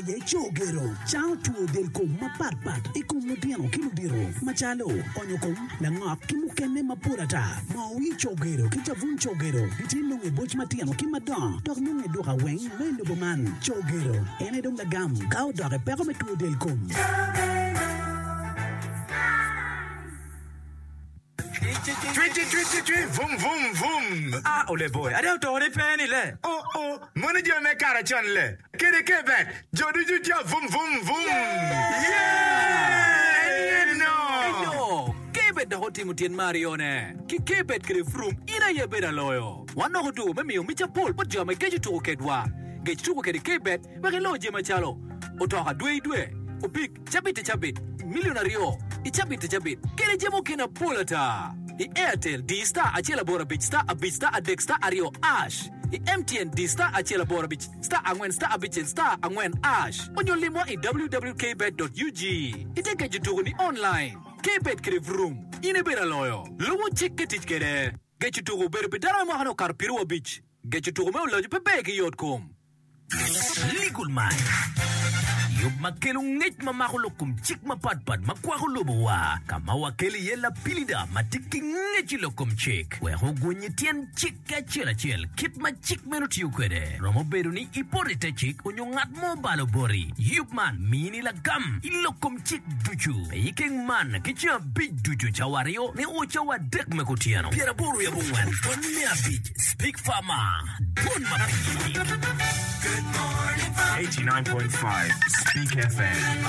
ye chogero chao tuo del kom mapat e kom modiano kilubiro machalo onyo kom la ngak kimukene mapurata ma wi chogero kitavun chogero kitino e boch matiano kimadon dog no e doka wen mendo boman chogero ene dom la gam kao dog pero me tuo del kom Vum vum vum. Ah, ole boy. Ada to ole penny le. Oh, money je me kara chan le. Kede kebet. Jodu ju vum vum vum. Yeah. No. Kebet da hoti mutien Mario ne. Ki kebet kre frum ina ye beda loyo. Wano hotu me mi micha pol pot jama keju to kedwa. Keju to kede kebet ba ke lo je machalo. Otoka dwe. Opik chabit. Millionario. Ichabit. Kede jemo kena polata. I Airtel D-Star achela bora beach star a beach star a deck star ario ash. I MTN D-Star achela bora beach star angwen star a beach star angwen ash. Onyo limo I www.kbet.ug. Iteke jutugo ni online. Kbet kere vroom. Ine bera loyo. Lumo chike tichkere. Get jutugo bere petara mahano karpiruwa beach. Get jutugo me uloju pepeke yotkom. Legal man. Yub makelung ngit mamahulukum chik mapatpad makwahulubuwa. Kama wakeli yela pilida matiki ngitilokum chik. We hugunyi tian chik chela kit ma chik menuti ukwede. Romo beruni iporite chik unyongat mo balobori. Yub man mini la gam ilokum chik duchu. Iking man kicha big duchu chawario ni uchawa dek mekutiano. Piera boru ya bungwan. Tonmea beach. Speak farmer. Bon mapi. Good morning, 89.5 Speak FM.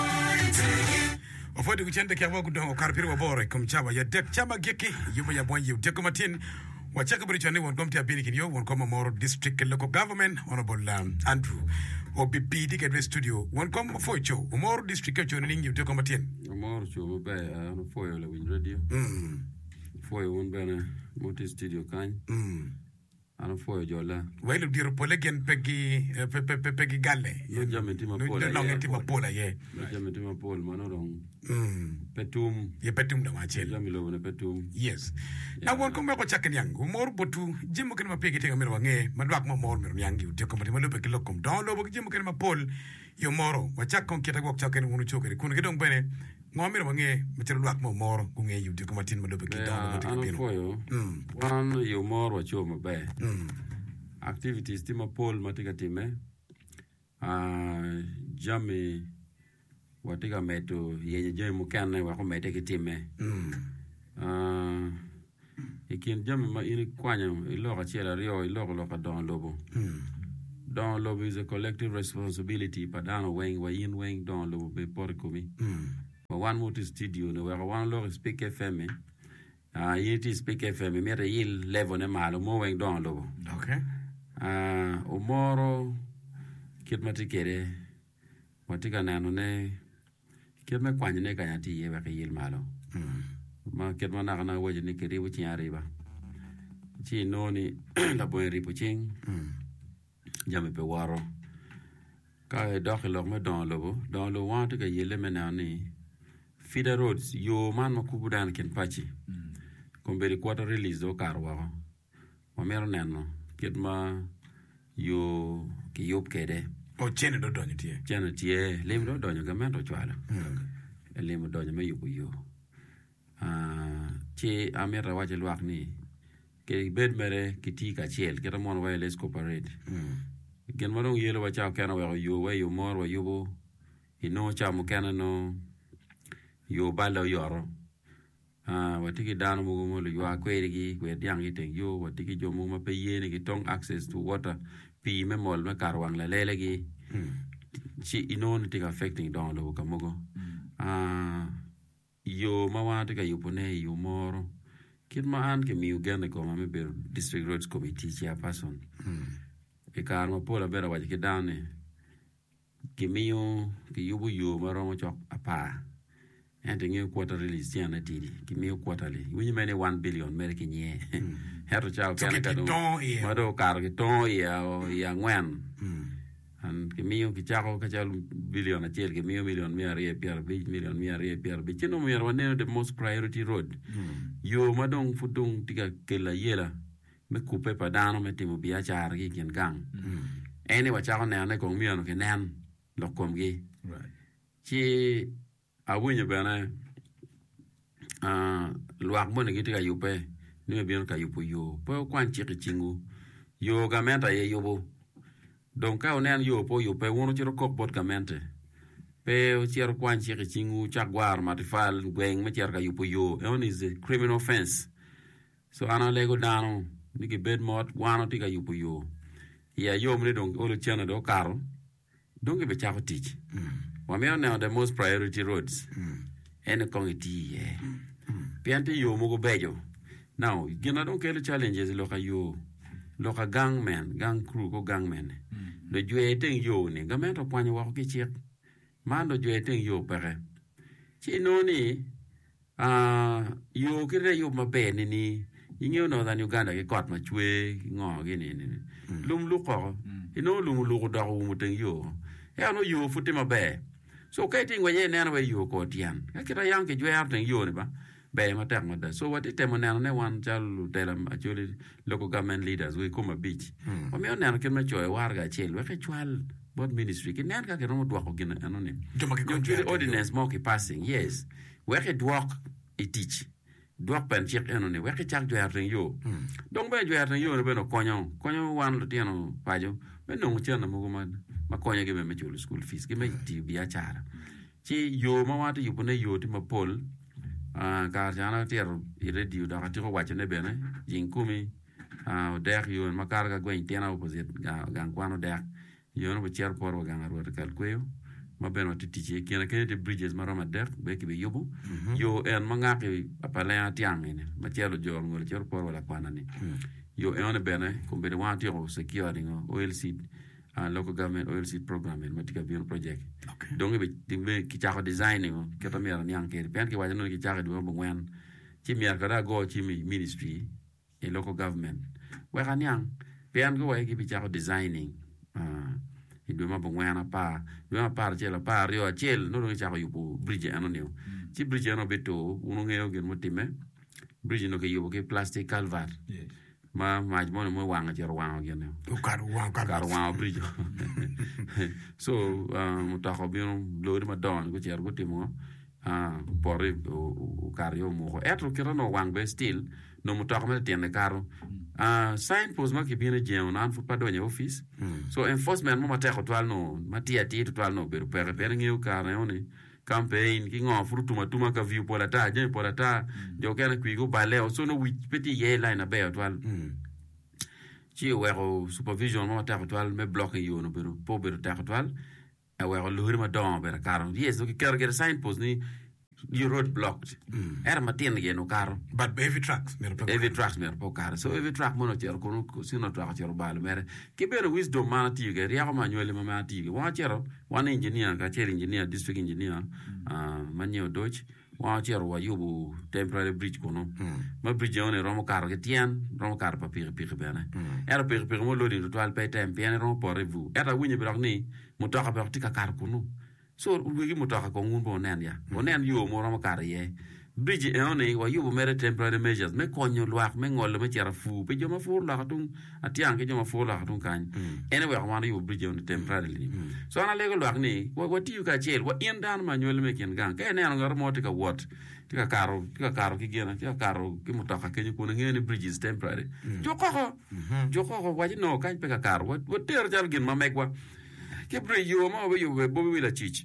Ofodi kuchende kia waku dongo karpiri wabore kumchawa ya dek chama geki yubo ya bwanyi udeko matin wachaka burichani wankomti ya bini kinyo wankoma Moro District Local Government Honorable Andrew OBP dike studio wankoma foicho Moro District cho ningi udeko matin Moro cho mabe ano foyo la win radio foyo wonbana moti studio kany ano foyo jola wailu diro polegen pegi galle no jametima pola no ngetima pola ye no jametima pol manorong petum ye petum da wachel jamilo ne petum yes na won ko meko chaken yangu mor botu jimo ken ma pegi te ngamiro wange madwak mo mor mero yangi te ko mati malo pegi lokom don lo bo jimo ken ma pol yo moro wachak kon kita gok chaken wonu chokere kun gedong bene ngomiro wange machero lwak mo mor kunge yu te ko matin malo pegi don lo mati ano foyo wan yo mor wacho mabe activities tima pol matika time jami watika meto yenye jami mukane wako mete kitime ikin jami ma ini kwanyo iloka chela rio iloka don lobo is a collective responsibility padano weng wa yin weng don lobo be porkomi one multi studio ne waka one loka Speak FM yiti Speak FM mera yil level ne malo mo weng don lobo okay umoro kit matikere watika nano ne kit me kwanye ne kanyati ye waka yil malo ma kit manaka na waje ni kiribu chiariba chi noni la buen ripo ching jame pe waro ka dokhilo me don lo want ka yele menani feeder roads yo man makubudan ken pachi komberi quarter release do karwa o mero neno kitma yo ki yop kede o chene do donyo tie lem do donyo gamento chwala lem donyo me yo che amera waje lwak ni ke bed mere kiti ka chiel ke ramon wireless corporate gen marong yelo wa cha kana wa yo mor wa yubo ino cha mo kana no yo balo yoro watiki dano mo mo lo yo akweri kwe diang ite yo watiki jo mo ma pe yene ki tong access to water pi me mol me karwang la lele gi chi ino ni tika affecting don lo ka mogo yo ma wa tika yo pone yo moro kid ma an ke mi uganda ko ma me be district roads committee chairperson e kar ma pola bera wa ki dane ki miyo ki yubu yo ma romo chok apa and the quarter release yana tidi ki mi quarterly winyi mene 1 billion mere ki nye hero chao kana kado mado kar ki ton ya ngwen and ki mi ki chako ka chal billion a chel ki mi million mi are pier million mi are pier chino mi are the most priority road yo madong fudung tiga kela yela me kupe padano me timo bia char ki ken gang ene wa chako ne ane kong mi ano ke nan lo komgi Right. chi awinyo bana luak mo ngi tika yupe ni bien ka yupo yo po kwan chi chingu yo gamenta ye yobo don ka onen yo po yupe wono chiro kok bot gamente pe o chiro kwan chi chingu chagwar matifal gweng me chiro ka yupo yo it is a criminal offense so ana lego dano nigi bed mot wano tika yupo yo ya yo mne don olo chana do karo don be chako tich wa me on the most priority roads ene kongiti ye piante yo mo go bejo now gina don kele challenges lo ka yo lo ka gang crew ko gangmen do jwe ten yo ni gamento kwani wa ko chik mando jwe ten yo pere chi no ni yo kire yo mabe ni ingyo no dan Uganda ke kot ma chwe ngo gini ni lum lu ko ino lum lu ko da ko ten yo ya no yo futi mabe so kai ting wa ye na we yo ko tian ka kira yang ke jwe ar ten yo ni ba be ma tak ma da so what it mo na ne wan chal telam actually local government leaders we come a beach o me na ke ma choy war ga chel we ke chwal board ministry ke nan ka ke no do ko gina ano ni the ordinance mo ke passing yes we ke dwok e teach dwok pen chik ano ni we ke chak jwe ar ten yo dong be jwe ar ten yo ne be no konyo wan lo tiano pajo be no chen na mo ma konyo ke me chul school fees ke me ti bia chara chi yo ma wa ti yu ne yo ti ma pol ka jana tier radio da ka tiko wache ne bene jinkumi der yo ma karga gwen tiena opposite gang kwano der yo no chier por wa gang ro kal kweo ma beno titiche kena kene de bridges marama der be ke be yobu yo en manga ke apala tiang ne ma chielo jor ngol chier por wala kwana ni yo en bene ko be wa tiro security oil seed local government oil seed program en matika bion project donc be ki chako design ke to mera nyang ke pen ke wa no ki chako do ngwen chi mer ka go chi ministry e local government wa kan yang pen go wa ki bi chako designing i do ma ngwen pa do ma par chela par yo chel no no chako yupo bridge ano ne chi bridge ano beto uno ngeo gen motime bridge no ke yupo ke plastic calvert ma mo wanga jero wanga gene kar bridge so mutako bino lori ma don ko jero timo pore o kario mo etro kero no wang be still no mutako me tiene karo sign post ma ke bine jeno nan fu padonye office so enforcement mo mateko twal no matia ti twal no pero per ngeu kar oni campaign ki ngo frutu matuma ka view por ata jo kana kwigo baleo so no wi peti ye line abe twal chi wero supervision mo ta twal me block yo no pero po ber ta twal e wero lori ma don ber karo yes no ki kerger sign post ni you road blocked era matin ye no karo but heavy trucks mer po karo so heavy truck mo no cher ko sino truck cher bal mer ke ber wisdom man ti ge ya ko manuel ma ti ge wa cher one engineer ka cher engineer district engineer manyo dodge wa cher wa yubu temporary bridge ko no ma bridge on romo karo ke tian romo karo pa pir bena era pir mo lo di toile pe temp ene romo po revu era winye blok ni mo to ka ba ti ka kar ko no so we mo to ka ko ngun bo nen ya bo nen yo mo romo kar ye bridge e on wa yubu mere temporary measures me konyo luak me ngol me cher fu pe joma fu la tung atiang ke joma fu la tung kan ene we wa yubu bridge on temporary ni so ana lego luak ni wa ti ka chel wa in dan manuel me ken gang ke ne ngor mo ti ka wot tika karo ki gena tika karo ki mutaka ke ko ngene bridges temporary joko wa no kan pe ka karo wa ter jal gen ma megwa ke bridge yo ma we yo bo we la chich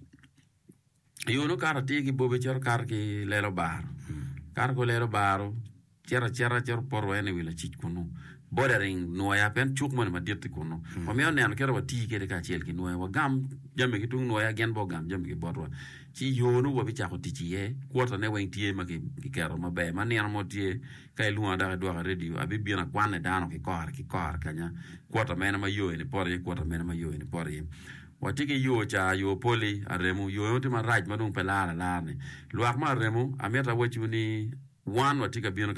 yo no karo ti ki bo be cher kar ki lelo bar kar ko lelo baro chera por we ne we la chich kuno bordering no ya pen chuk mo ma dirti kuno o me on ne kero wa ti ke ka chel ki no wa gam jamme ki tung no ya gen bo gam jamme ki borwa chi yo no wa bi cha ko ti ye quarter ne wen tie ma ki kero ma be ma ne mo tie kai luwa da do radio abi bi na kwane dano ki kor kanya quarter me na ma yo ni por ye quarter me na ma yo ni por ye wa ti ki yo cha yo poli aremu yo ti ma raj ma dung pelala la ne luak ma aremu ameta wo chi ni one wa ti ka bi na ka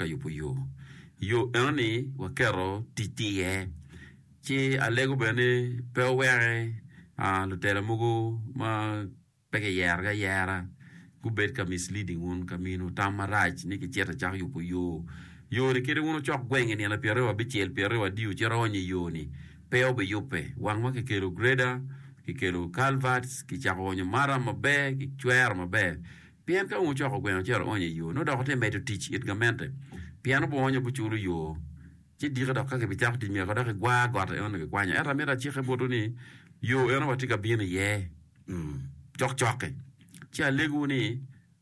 yo eni wa kero titie chi alego bene pe were lo telemugo ma peke yara ku bet ka misleading un camino tamaraj ni ki cheta cha yo ri kere uno chok gwenge ni na pero wa bichel pero wa diu chero ni yo ni pe obe yo pe wang ma ke kero greda ki kelo calverts ki chako onyo mara mabe ki chwer mabe pien ka uncho ko gweno chero onye yo no do te meto teach it gamente piano bo onyo buchuru yo chi dira do ka ke bitak ti mi ko do ke gwa got on ke kwanya era mera chi ke bodu ni yo eno watika bien ye chok choke chi alegu ni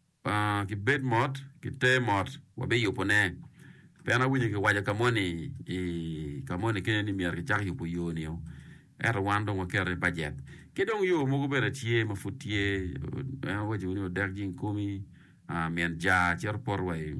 ki bed mod ki te mod wabe yo pone pena wunye ke waja kamoni kamoni ke ni mier ke chak yo yo ni era wando mo kere budget ke dong yo mo go bere tie ma futie waje ni odak jin komi men ja cher porwai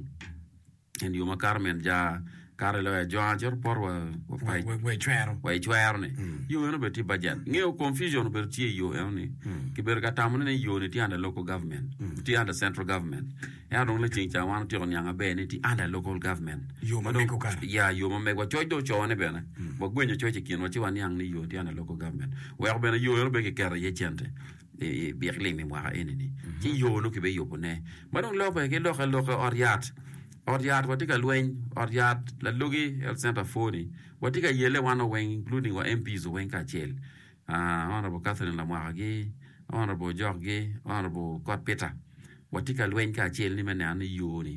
en yo makar men ja kare lo jo cher porwa we chwer ne yo no beti budget ngeo confusion ber tie yo ni ke ber ka tamune ne yo ni ti under local government ti under central government ya dong le ching cha wan ti on yanga be ni ti under local government yo ma me ko kar ya yo ma me ko choj do cho ne be na bo gwenyo choj ki no ti wan yang ni yo ti under local government we be na yo be ke kare ye chente bi khli mi mwa enini ti yo no ke be yo pone ma dong lo be ke lo oriat watika lwen oriat la logi el center foni watika yele wana wen including wa MPs wen ka chel honorable Catherine Lamwagi honorable Jorge honorable God Peter watika lwen ka chel ni mena ni yoni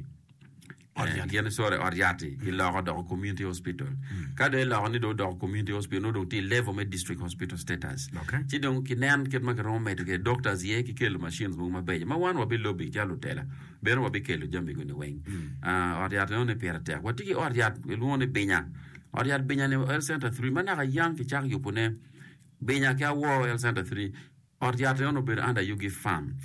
oriat sore oriati ki lo do community hospital ka de lo ni do community hospital no do ti level me district hospital status ti don ki nan ket ma ron me ke doctors ye ki kel machines bu ma be ma wan wa bi lobby ja lutela ben wa bi kel jambi go ni wen oriat no ne perate watiki oriat lu ne benya oriat benya ne el center 3 mana ga yang ki chak yu pone benya ka wo el center 3 oriat no be under you give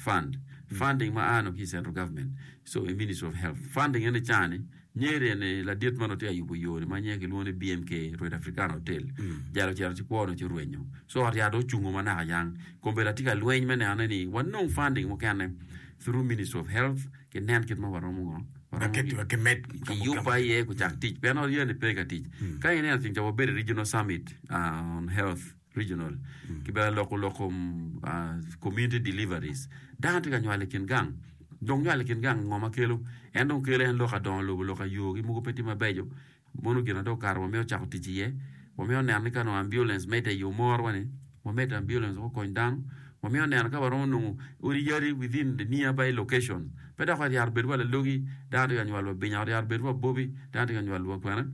funding ma ano ki central government so a ministry of health funding ene chani nyere ne la diet mano te ayubo yore ma nyeke luone BMK Royal African Hotel jaro ci kuono ci ruenyo so ariado chungo mana yang komberatika lueny mane anani wanong funding mo kane through ministry of health ke nan kit ma waromo ke met yupa ye ku chak teach peno ye ne pega teach ka ene think to be regional summit on health regional kibela local community deliveries dan tika nywale kin gang dong nywale kin gang ngoma kelo en dong kele en loka don loka yogi mugo peti mabejo monu gina do kar mo meo chako tijiye mo meo ne anika no ambulance mete yo mor wane mo mete ambulance ko kondan mo meo ne anaka baron no uri yari within the nearby location peda kwa yar bedwa le logi dan tika nywale binya yar bedwa bobi dan tika nywale kwana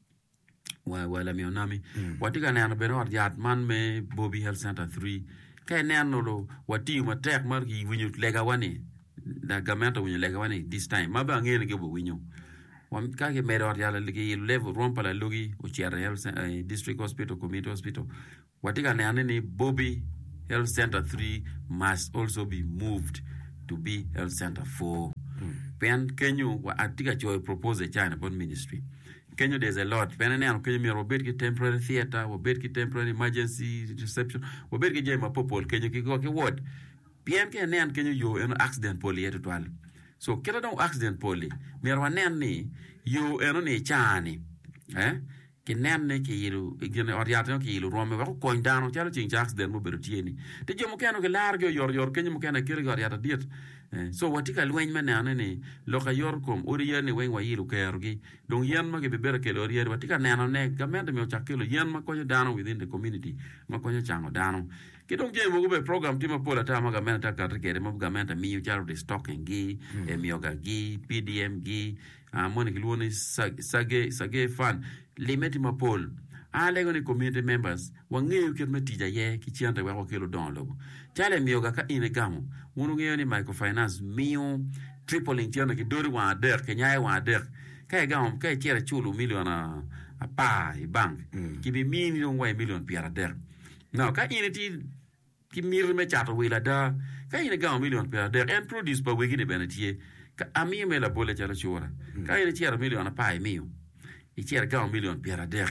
wala mionami watika ne an beno yat man me Bobby Health Center 3 ka ne an lo wati ma tek mar ki winyu lega wani da gamenta winyu lega wani this time ma ba ngene ke bo winyu wam ka ke mero yala ligi level rompa la logi o chiara health district hospital community hospital watika ne an ni Bobby Health Center 3 must also be moved to be Health Center 4 pen kenyu wa atika joy propose a China upon ministry Kenya there's a lot. Penene Kenya mi robert ki temporary theater, robert ki temporary emergency reception, robert ki jema popol Kenya ki go ki ward. PM ke ne an Kenya yo en accident poli eto twal. So kera don accident poli. Mi nen ni yo eno ne chani. Ki nen ne ki yilu igene oriato ki yilu rome wa ko ndano chalo ching accident mo bero tieni. Te jomo keno ke largo yor Kenya mo kena kiri oriato diet. So watika lweny mane anene loka yor kom ori yer ne wen wa yilu kergi dong yen ma ke bebere ke ori yer watika neno ne gamende mi ochakelo yen ma konyo dano within the community ma konyo chango dano kidong je mo be program tima pola ta ma gamende ta kar kere ma gamende mi charo de stocking gi mioga gi PDM gi mone kilwoni sage fan limit ma pol ale ngone community members wangeyo ket matija ye kichianda wa ko kelo don logo chale mioga ka ine gamo wonu ngeyo ni microfinance mio tripling tiana ki dori wa der ke nyaay wa der kay gamo kay chere chulu miliona apa bank ki bi million wa million piara der no ka ine ti ki mir me chato wila da ka ine gamo million piara der and produce pa wegi de benetie ka ami me la bole chala chora ka ine chere million apa mio I chere gamo million piara der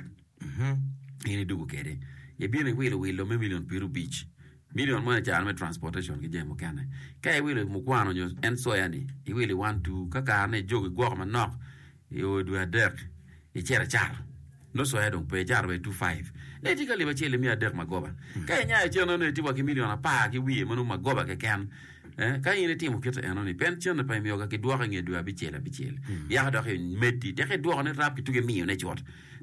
ini dugu kede ye biene wilo me million piru beach million mo cha me transportation ke jemo kana kay wilo mu kwano nyo en so yani I wilo want to kaka ne jogi gwo ma nok yo du ader I chere char no so edon pe char we 25 ne tikali ba chele mi ader magoba kay nya cheno ne tiwa ke million apa ke wi mo no magoba ke kan ka ine timu kete enoni pen chen pa mi yoga ke duwa nge duwa bichela ya do ke metti de ke duwa ne rap ki tuge mi ne chot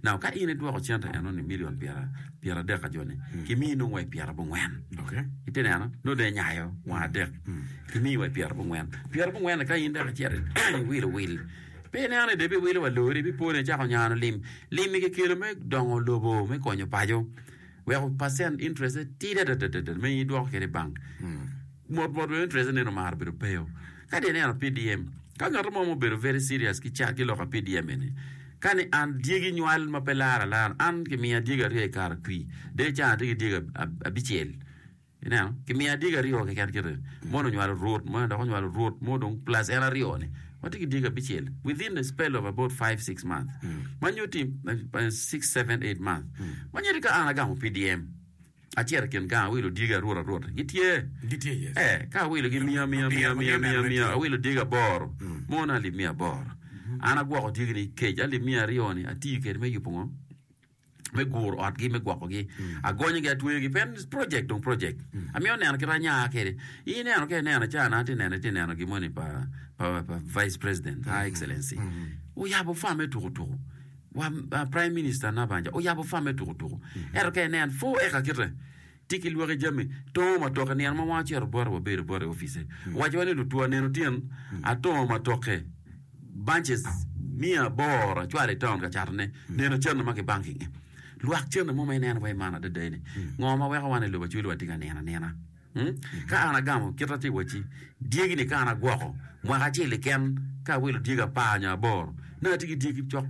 now ka ine dwoko chanta eno ni million piara deka jone kimi no we piara bongwen okay itene ana no de nyayo wa dek kimi we piara bongwen ka inde ka chere will pe ne ana de be will wa lori bi pone cha ko nyano lim ke kilo me dongo lobo me konyo pajo we have percent interest tida me dwoko ke bank mod interest ne no mar bi peo ka de ne ana PDM ka ngato mo be very serious ki cha ki lo ka PDM ne kani an diegi nyual mapelara lan an ke mia diega re kar kui de cha diega abichel ke mia diega rio ke kan kire mono nyual road mo da nyual road mo don plus era rio ne what ke diega bichel within the spell of about 5-6 months manyuti 6-7-8 months manyuti ka ana ga PDM achier ken ka wilo diega road gitie yes ka wilo gi mia wilo diega bor mo na li mia bor ana gwa ko tigri ke jali mia rioni ati ke me yupongo me gur at gi me gwa ko gi agonye ga tuwe gi pen project amio ne an kiranya ke ine an ke ne an cha na ti ne gi moni pa vice president high excellency o ya bo fame to wa prime minister na banja o ya bo fame to ke ne an fo e ka kire tiki luare jame to ma to ne an ma wa cher bor office wa jwani lu tuwa ne no tien ato ma toke bunches mia bor chwale town ka charne ne no chen ma ke banking luak chen mo me ne way mana de de ngoma we wane lu ba chulu watinga nena ka ana gamo kitati wachi diegi ni kana gwako mwa ka chile ken ka wilo diega pa nya bor na tiki chok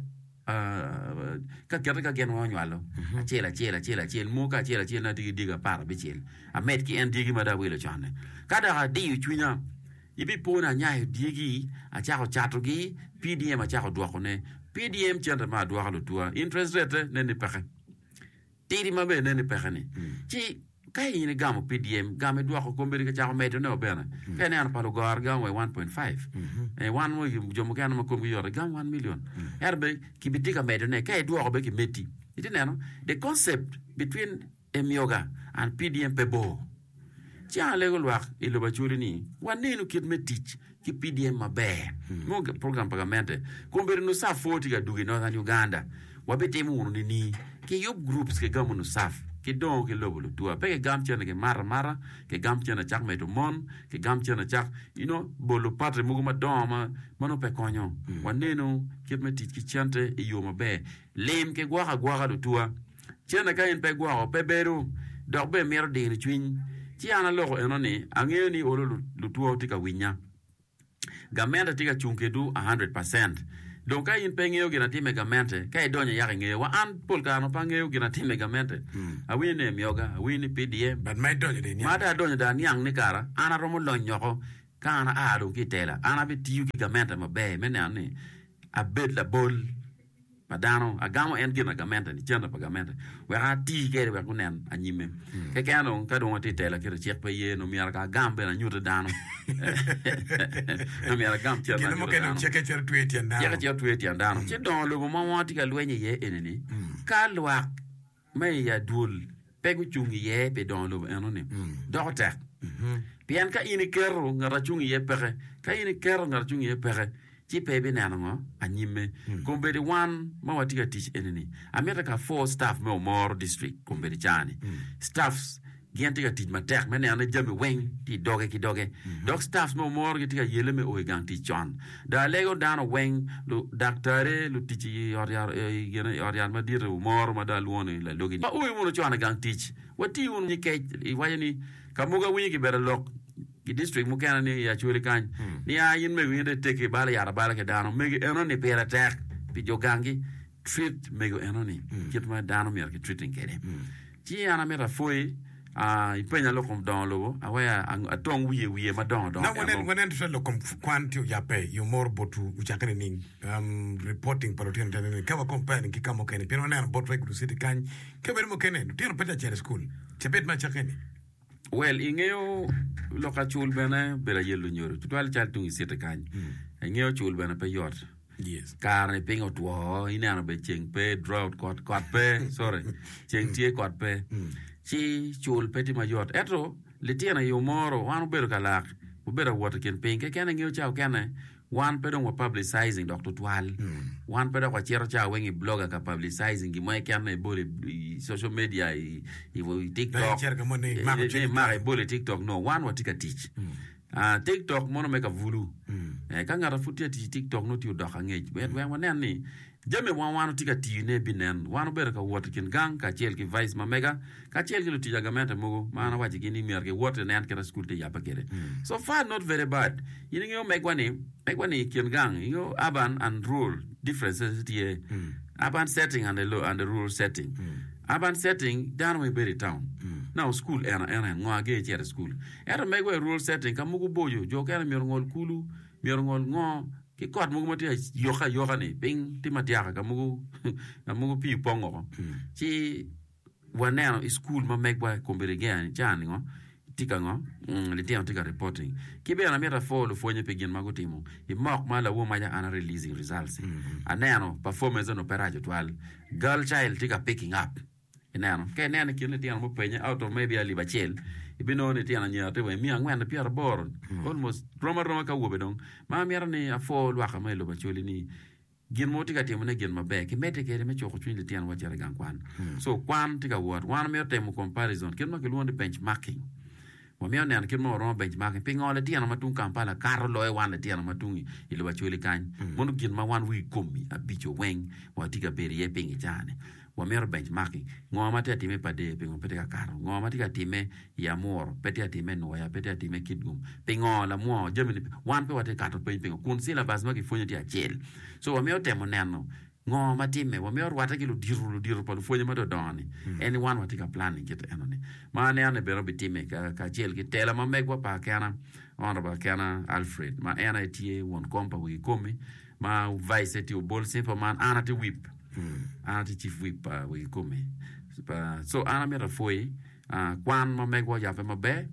ka kera ka gen wa nywalo chela mo ka chela na tiki diega para be chel a met ki en diegi ma da wilo chane kada ga di chunya ibi pona nyayo diegi a chako chatogi PDM a chako dwako ne PDM chanta ma dwako lo tua interest rate ne ni peke tiri ma be ne ni peke ne chi kai ni gamo PDM game dwako komberi ka chako meto ne obena kene an palo gar gamo 1.5 one mo jomo kana ma kombi yore gam 1 million erbe kibitika meto ne kai dwako be ki meti itene no the concept between Emyoga and PDM pebo Tia lego wak ilo bachuri ni wanenu kit metich ki PDM mabe mo program pagamente kumberi no sa 40 ga dugi Northern Uganda wabete mu ni ki yob groups ke gamu no saf ki don ke lobo tua pe ke gam chana ke mara ke gam chana chak meto mon ke gam chana chak bolo patre mugo madoma mano pe konyo wanenu kit metich ki chante iyo mabe lem ke gwa do tua chana ka en pe gwa pe beru dog be mer de ni twin Ti ana loko enoni angeni olo lutua tika winya gamenta tika chunkedu 100% donka in pengeo gina time gamente kai donya yake ngewa an polkano pangeo gina time gamente awine Myoga awine PDM but my donya de mata donya da nyang ni kara ana romo lonyoko kana ado kitela ana bitiu ki gamente mabe menane abed la bol Padano agamo en gina gamenta ni chanda pagamenta we ati kere we kunen anyime ke kano ka don wati tela kere chek pe ye no miara ka gambe na nyuta dano no miara gam tia na mo kene cheke cher tweet andano che don lo mo wati ka lwenye ye eneni ka lwa me ya dul pegu chungi ye pe don lo enoni dokta pian ka ini kero ngara chungi ye pere ka ini kero ngara chungi ye pere Chi pebe nango anyime kombedi one mawatika teach eneni America 4 staff me more district kombedi chani staffs giantika teach matek mene ane jame weng ti doge dog staffs me more gitika yele me oegang teach on da lego dano weng lu daktare lu teach oriar madire more madaluone la logi ba uwe muno chwana gang teach wati un nyike wayani kamuga wingi bere lok ki district mo kana ni ya churi kan ni ayin me winde teke bala yara bala ke dano me eno ni pera tek pi jogangi treat me eno ni kit ma dano mer ke treating kede ti ana mera foi ipenya lo kom don lo awaya atong wiye ma don na wonen to lo kom kwanti ya pe yo mor botu uchakane ni reporting parotin tane ka compare ki kamo kene pero na bot rek du city kan ke ber mo kene tiro peta chere school chebet ma chakene Well, ingeo loka chul bena bela yelu nyoro. Tutwal chal tungi sita kany. Ingeo chul bena pe yot. Yes. Karne pingo tuwa. Inana be cheng pe, drought kot pe. Sorry. Cheng tie kot pe. Chi chul peti ma yot. Etro, litiana yo moro. Wanu beru kalak. Ubera wata ken ping. Ke kene ingeo chao kene. wan pedo wa publicizing Dr. Twal wan pedo kwa chero cha wengi blogger ka publicizing gimo e kame bole social media i TikTok mare bole TikTok no wan watika teach TikTok mono meka vulu kanga rafutia TikTok no ti doka ngej wan ni jame wan tika ti ne binen wan ber ka wot kin gang ka chel ki vice ma mega ka chel ki lutija gamenta mugo mana waji gini mier ke wot ne an ke school te yapa kere so far not very bad you know megwani kin gang you know urban and rural differences here urban setting and the rural setting urban setting down we bury town now school era ngwa ge chere school era megwa rural setting ka mugo boyo jo ka mier ngol kulu mier ngol ngo ki kot mugo mati yoka ni ping ti matiaka ka mugo pi pongo chi waneno school ma megwa kombere gani chani ngo tika ngo le tiang tika reporting ki be na mera follow fonye pegin magotimo I mock mala wo maja ana releasing results aneno performance no perajo twal girl child tika picking up inano ke nene kile tiang mo penye out of maybe ali bachel ibino ne tiang nya te we mi angwen pier bor almost roma ka wo bedong ma mera ni afol wa kama lo bacholi ni gin mo tika timo ne gin mabe ki mete kere me choko chwin le tiang wa jere gan kwan so kwan tika word wan me temo comparison kin ma ke luonde benchmarking wa mi onen kin mo ron benchmarking pingo le tiang matung Kampala karo lo e wan le tiang matungi ile bacholi kan mono gin ma wan wi komi abicho weng wa tika berie pingi jane wa mero benchmarking ngoma te time pade pingo pete ka karo ngoma tika time ya mor pete time no ya pete time kidgum pingo la mo jemi wan pe wate kato pingo kun sila bas ma ki fonye ti achel so wa mero temo neno ngoma time wa mero wate ki lu diru pa lu fonye ma do doni anyone wate ka planning kit enone ma ne ane bero bitime ka chel ki tela ma megwa pa kana honorable kana Alfred ma ena tie won kompa wi komi ma vice ti bol simple man ana ti whip anti chief whip we come so ana mera foi kwan ma megwa ya pe mabe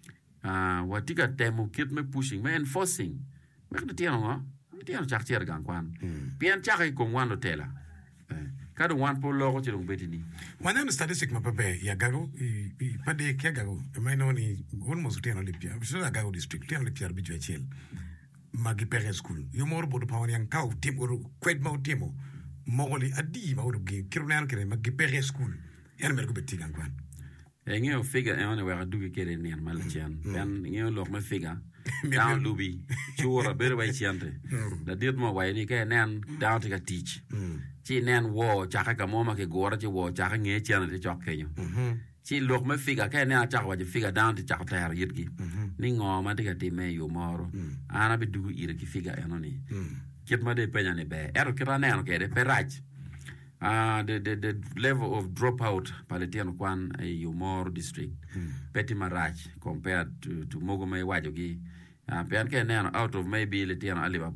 watika temo kit me pushing me enforcing me de tiano chak cher gan kwan bien chak ko wan hotela kada wan po logo ti betini wana statistic ma pape ya gago pade ke gago me no ni almost tiano lipia so la gago district tiano lipia bi jochel magi pere school yo mor bodo pawani an kaw tim or kwet ma timo mogoli adi ma wuro gi kirunan kere ma gi pere school yan mer ko betti gan kwan ngeo figa ene wa du ke kere ne mal chan yan ngeo lo ma figa down lubi chura ber wa chante da dit mo wa ni ke nen down to teach chi nen wo cha ka mo ma ke gora chi wo cha ka nge chan de chok ke yo chi lo ma figa ke ne cha wa ji figa down to cha ta yit gi ni ngo ma de ka ti me yo moro ana be du ire ki figa eno ni kit ma de penya ne be ero kirane no ke de peraj the level of dropout paletiano kwan Yomor district Petty Marach compared to Mogome Wajogi pen ke neno out of maybe letiano aliba